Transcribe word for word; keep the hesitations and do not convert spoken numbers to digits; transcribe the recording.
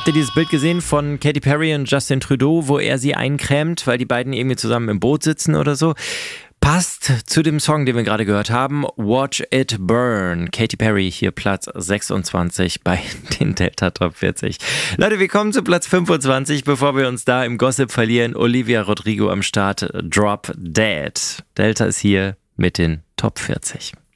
Habt ihr dieses Bild gesehen von Katy Perry und Justin Trudeau, wo er sie eincremt, weil die beiden irgendwie zusammen im Boot sitzen oder so? Passt zu dem Song, den wir gerade gehört haben, Watch It Burn. Katy Perry hier Platz sechsundzwanzig bei den Delta Top vierzig. Leute, wir kommen zu Platz fünfundzwanzig, bevor wir uns da im Gossip verlieren. Olivia Rodrigo am Start, Drop Dead. Delta ist hier mit den Top vierzig.